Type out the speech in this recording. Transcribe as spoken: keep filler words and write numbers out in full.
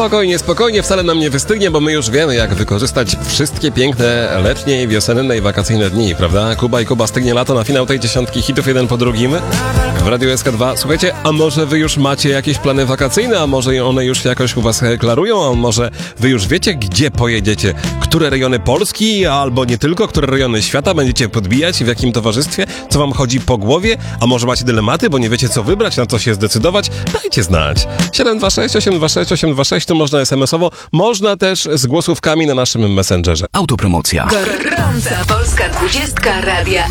Spokojnie, spokojnie, wcale nam nie wystygnie, bo my już wiemy, jak wykorzystać wszystkie piękne letnie, wiosenne i wakacyjne dni, prawda? Kuba i Kuba, stygnie lato na finał tej dziesiątki hitów jeden po drugim w Radiu S K dwa. Słuchajcie, a może wy już macie jakieś plany wakacyjne, a może one już jakoś u was klarują, a może wy już wiecie, gdzie pojedziecie, które rejony Polski, albo nie tylko, które rejony świata będziecie podbijać, w jakim towarzystwie, co wam chodzi po głowie, a może macie dylematy, bo nie wiecie, co wybrać, na co się zdecydować, dajcie znać. siedem dwa sześć, osiem dwa sześć, osiem dwa sześć, tu można es em esowo, można też z głosówkami na naszym Messengerze. Autopromocja. Gorąca polska dwudziestka radia